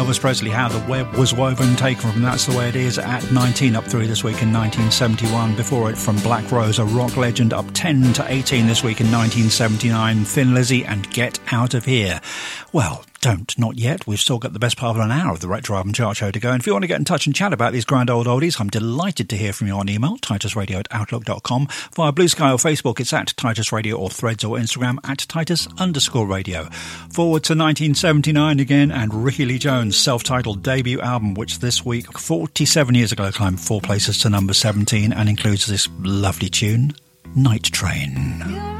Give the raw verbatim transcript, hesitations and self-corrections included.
Elvis Presley, How the Web Was Woven, taken from That's the Way It Is at nineteen, up three this week in nineteen seventy-one. Before it, from Black Rose, a rock legend, up ten to eighteen this week in nineteen seventy-nine, Thin Lizzy and Get Out of Here. Well, don't, not yet. We've still got the best part of an hour of the Retro Album Chart Show to go. And if you want to get in touch and chat about these grand old oldies, I'm delighted to hear from you on email, titusradio at outlook dot com. Via Blue Sky or Facebook, it's at Titus Radio, or Threads or Instagram at Titus underscore radio. Forward to nineteen seventy-nine again, and Ricky Lee Jones' self-titled debut album, which this week, forty-seven years ago, climbed four places to number seventeen and includes this lovely tune, Night Train.